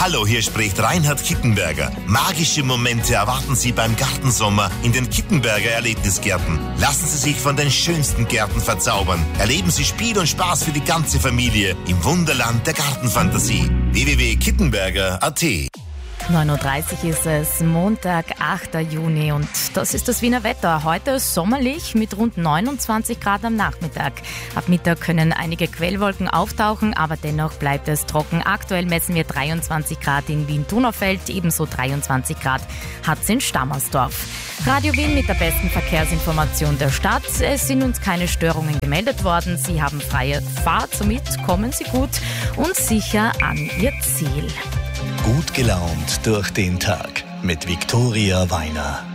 Hallo, hier spricht Reinhard Kittenberger. Magische Momente erwarten Sie beim Gartensommer in den Kittenberger Erlebnisgärten. Lassen Sie sich von den schönsten Gärten verzaubern. Erleben Sie Spiel und Spaß für die ganze Familie im Wunderland der Gartenfantasie. www.kittenberger.at 9.30 Uhr ist es, Montag, 8. Juni und das ist das Wiener Wetter. Heute sommerlich mit rund 29 Grad am Nachmittag. Ab Mittag können einige Quellwolken auftauchen, aber dennoch bleibt es trocken. Aktuell messen wir 23 Grad in Wien-Donaufeld, ebenso 23 Grad hat es in Stammersdorf. Radio Wien mit der besten Verkehrsinformation der Stadt. Es sind uns keine Störungen gemeldet worden. Sie haben freie Fahrt, somit kommen Sie gut und sicher an Ihr Ziel. Gut gelaunt durch den Tag mit Viktoria Weiner.